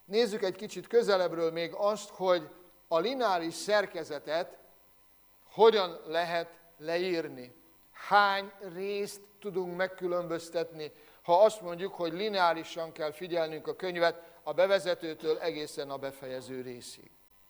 Nézzük egy kicsit közelebbről még azt, hogy a lineáris szerkezetet hogyan lehet leírni. Hány részt tudunk megkülönböztetni, ha azt mondjuk, hogy lineárisan kell figyelnünk a könyvet a bevezetőtől egészen a befejező részig.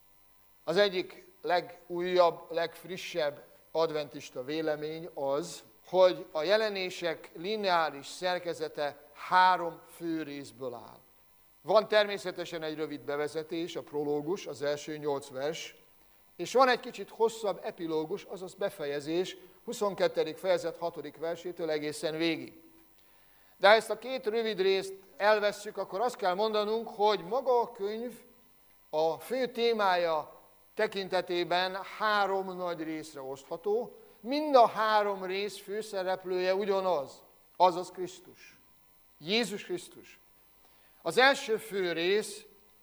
Az egyik legújabb, legfrissebb adventista vélemény az, hogy a jelenések lineáris szerkezete 3 fő részből áll. Van természetesen egy rövid bevezetés, a prológus, az első 8 vers, és van egy kicsit hosszabb epilógus, azaz befejezés, 22. fejezet 6. versétől egészen végig. De ha ezt a 2 rövid részt elvesszük, akkor azt kell mondanunk, hogy maga a könyv a fő témája tekintetében 3 nagy részre osztható. Mind a 3 rész főszereplője ugyanaz, azaz Krisztus. Jézus Krisztus. Az első fő rész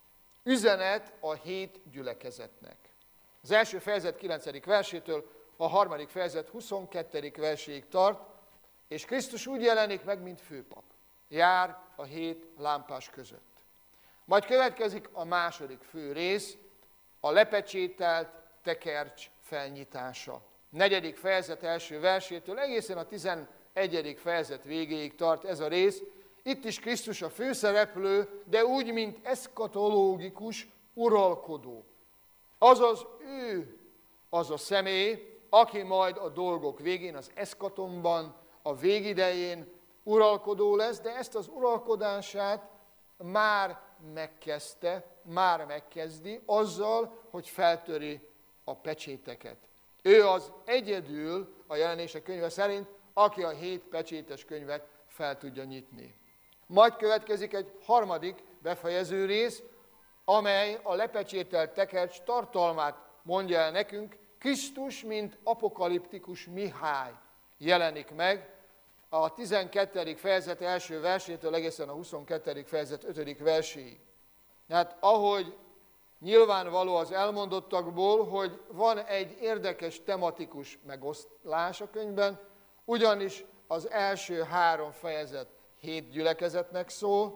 üzenet a 7 gyülekezetnek. Az első fejezet 9. versétől a 3. fejezet 22. verséig tart, és Krisztus úgy jelenik meg, mint főpap. Jár a 7 lámpás között. Majd következik a második fő rész, a lepecsételt tekercs felnyitása. 4. fejezet első versétől egészen a 11. fejezet végéig tart ez a rész. Itt is Krisztus a főszereplő, de úgy, mint eszkatológikus uralkodó. Azaz ő az a személy, aki majd a dolgok végén, az eszkatonban, a végidején uralkodó lesz, de ezt az uralkodását már megkezdte, már megkezdi azzal, hogy feltöri a pecséteket. Ő az egyedül, a Jelenések könyve szerint, aki a 7 pecsétes könyvet fel tudja nyitni. Majd következik egy 3. befejező rész, amely a lepecsételt tekercs tartalmát mondja el nekünk. Krisztus, mint apokaliptikus Mihály jelenik meg a 12. fejezet első versétől egészen a 22. fejezet 5. verséig. Hát ahogy nyilvánvaló az elmondottakból, hogy van egy érdekes tematikus megoszlás a könyvben, ugyanis az első 3 fejezet 7 gyülekezetnek szól,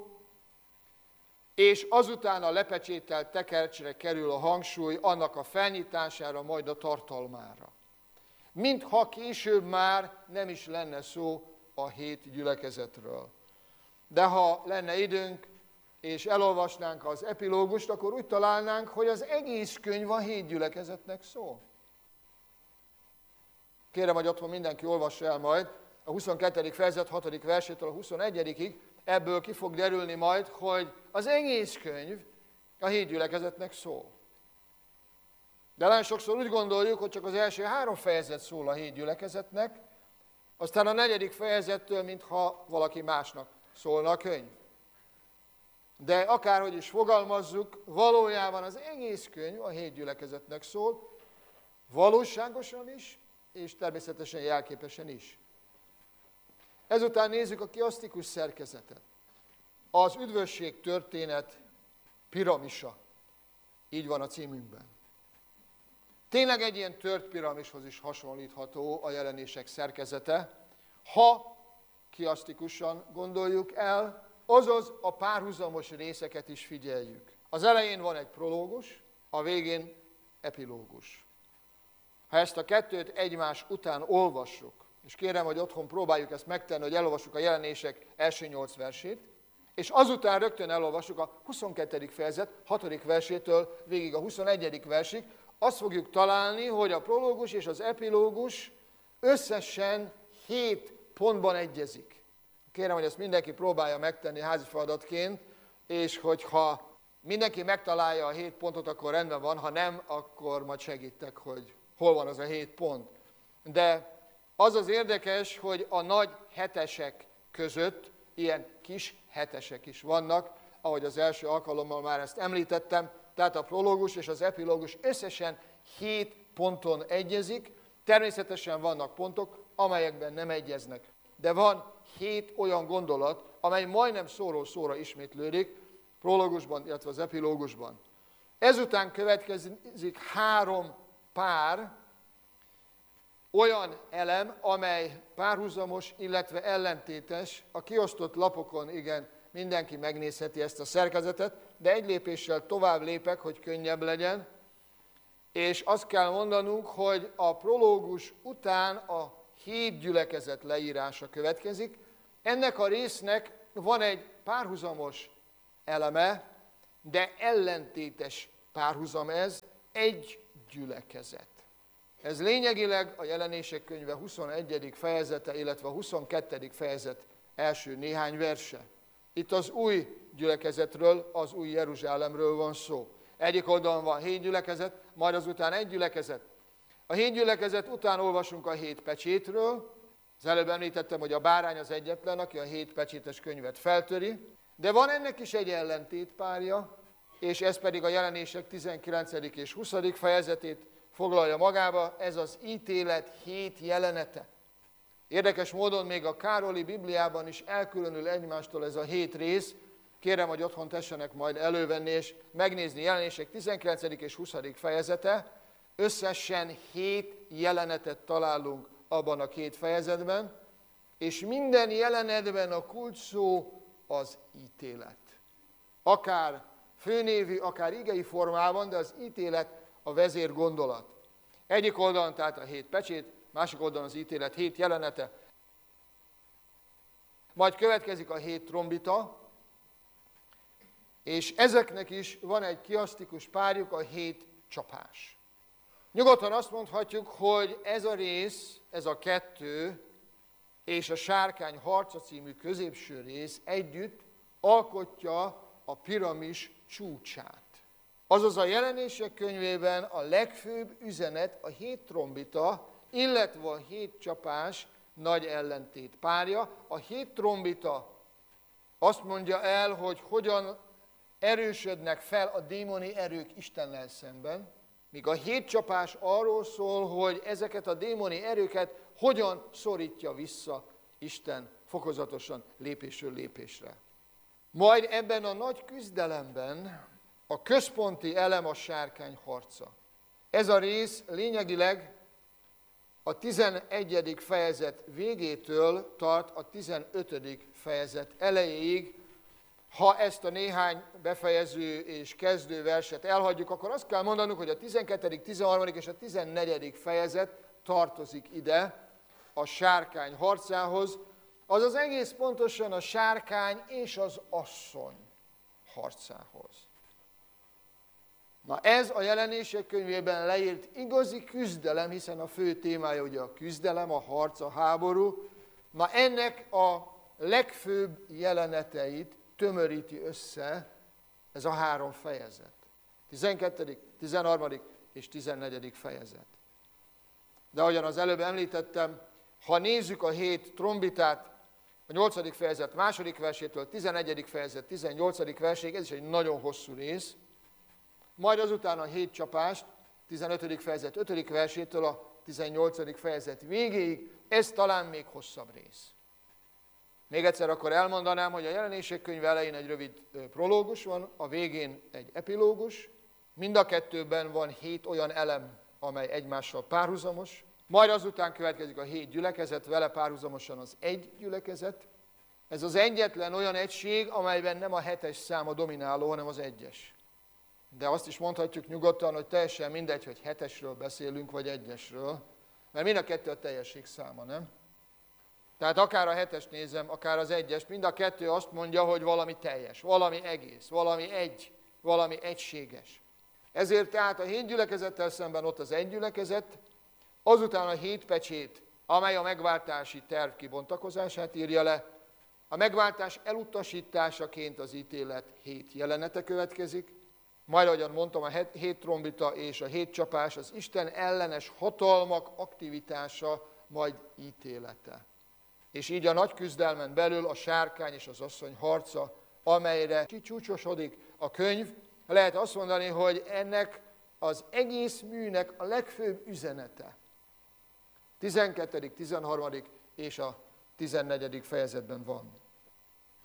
és azután a lepecsételt tekercsre kerül a hangsúly, annak a felnyitására, majd a tartalmára. Mintha később már nem is lenne szó a 7 gyülekezetről. De ha lenne időnk, és elolvasnánk az epilógust, akkor úgy találnánk, hogy az egész könyv a 7 gyülekezetnek szól. Kérem, hogy otthon mindenki olvassa el majd a 22. fejezet 6. versétől a 21-ig, ebből ki fog derülni majd, hogy az egész könyv a 7 gyülekezetnek szól. De nagyon sokszor úgy gondoljuk, hogy csak az első 3 fejezet szól a 7 gyülekezetnek, aztán a 4. fejezettől, mintha valaki másnak szólna a könyv. De akárhogy is fogalmazzuk, valójában az egész könyv a 7 gyülekezetnek szól, valóságosan is, és természetesen jelképesen is. Ezután nézzük a kiasztikus szerkezetet. Az üdvösség történet piramisa. Így van a címünkben. Tényleg egy ilyen tört piramishoz is hasonlítható a jelenések szerkezete, ha kiasztikusan gondoljuk el, azaz a párhuzamos részeket is figyeljük. Az elején van egy prológus, a végén epilógus. Ha ezt a kettőt egymás után olvassuk, és kérem, hogy otthon próbáljuk ezt megtenni, hogy elolvassuk a jelenések első 8 versét, és azután rögtön elolvassuk a 22. fejezet 6. versétől végig a 21. versig, azt fogjuk találni, hogy a prológus és az epilógus összesen 7 pontban egyezik. Kérem, hogy ezt mindenki próbálja megtenni házi feladatként, és hogyha mindenki megtalálja a 7 pontot, akkor rendben van, ha nem, akkor majd segítek, hogy hol van az a 7 pont. De az az érdekes, hogy a nagy hetesek között ilyen kis hetesek is vannak, ahogy az első alkalommal már ezt említettem, tehát a prológus és az epilógus összesen 7 ponton egyezik, természetesen vannak pontok, amelyekben nem egyeznek. De van 7 olyan gondolat, amely majdnem szóról szóra ismétlődik, prológusban, illetve az epilógusban. Ezután következik 3 pár olyan elem, amely párhuzamos, illetve ellentétes, a kiosztott lapokon igen mindenki megnézheti ezt a szerkezetet, de egy lépéssel tovább lépek, hogy könnyebb legyen, és azt kell mondanunk, hogy a prológus után a 7 gyülekezet leírása következik. Ennek a résznek van egy párhuzamos eleme, de ellentétes párhuzam ez, egy gyülekezet. Ez lényegileg a Jelenések könyve 21. fejezete, illetve a 22. fejezet első néhány verse. Itt az új gyülekezetről, az új Jeruzsálemről van szó. Egyik oldalon van 7 gyülekezet, majd azután egy gyülekezet. A 7 gyülekezet után olvasunk a 7 pecsétről. Az előbb említettem, hogy a bárány az egyetlen, aki a 7 pecsétes könyvet feltöri. De van ennek is egy ellentétpárja, és ez pedig a Jelenések 19. és 20. fejezetét foglalja magába, ez az ítélet 7 jelenete. Érdekes módon még a Károli Bibliában is elkülönül egymástól ez a 7 rész. Kérem, hogy otthon tessenek majd elővenni és megnézni Jelenések 19. és 20. fejezete. Összesen 7 jelenetet találunk abban a 2 fejezetben, és minden jelenetben a kulcsszó az ítélet. Akár főnévű, akár igei formában, de az ítélet a vezérgondolat. Egyik oldalon tehát a 7 pecsét, másik oldalon az ítélet 7 jelenete. Majd következik a 7 trombita, és ezeknek is van egy kiasztikus párjuk, a 7 csapás. Nyugodtan azt mondhatjuk, hogy ez a rész, ez a 2 és a Sárkány harca című középső rész együtt alkotja a piramis csúcsát. Azaz a Jelenések könyvében a legfőbb üzenet a 7 trombita, illetve a 7 csapás nagy ellentét párja. A 7 trombita azt mondja el, hogy hogyan erősödnek fel a démoni erők Istennel szemben, míg a 7 csapás arról szól, hogy ezeket a démoni erőket hogyan szorítja vissza Isten fokozatosan lépésről lépésre. Majd ebben a nagy küzdelemben a központi elem a sárkány harca. Ez a rész lényegileg a 11. fejezet végétől tart a 15. fejezet elejéig. Ha ezt a néhány befejező és kezdő verset elhagyjuk, akkor azt kell mondanunk, hogy a 12., 13. és a 14. fejezet tartozik ide a sárkány harcához, azaz egész pontosan a sárkány és az asszony harcához. Na ez a Jelenések könyvében leírt igazi küzdelem, hiszen a fő témája ugye a küzdelem, a harc, a háború. Na ennek a legfőbb jeleneteit tömöríti össze ez a 3 fejezet. 12., 13. és 14. fejezet. De ahogyan az előbb említettem, ha nézzük a 7 trombitát, a 8. fejezet 2. versétől, 11. fejezet 18. verséig, ez is egy nagyon hosszú rész, majd azután a 7 csapást, 15. fejezet 5. versétől a 18. fejezet végéig, ez talán még hosszabb rész. Még egyszer akkor elmondanám, hogy a Jelenések könyve elején egy rövid prológus van, a végén egy epilógus, mind a kettőben van 7 olyan elem, amely egymással párhuzamos, majd azután következik a 7 gyülekezet, vele párhuzamosan az egy gyülekezet. Ez az egyetlen olyan egység, amelyben nem a 7-es szám a domináló, hanem az 1-es. De azt is mondhatjuk nyugodtan, hogy teljesen mindegy, hogy 7-esről beszélünk, vagy 1-esről, mert mind a kettő a teljesség száma, nem? Tehát akár a 7-est nézem, akár az 1-est, mind a kettő azt mondja, hogy valami teljes, valami egész, valami egy, valami egységes. Ezért tehát a 7 gyülekezettel szemben ott az egy gyülekezet, azután a 7 pecsét, amely a megváltási terv kibontakozását írja le, a megváltás elutasításaként az ítélet 7 jelenete következik, majd, ahogyan mondtam, a 7 trombita és a 7 csapás, az Isten ellenes hatalmak aktivitása, majd ítélete. És így a nagy küzdelmen belül a sárkány és az asszony harca, amelyre kicsúcsosodik a könyv, lehet azt mondani, hogy ennek az egész műnek a legfőbb üzenete 12., 13. és a 14. fejezetben van.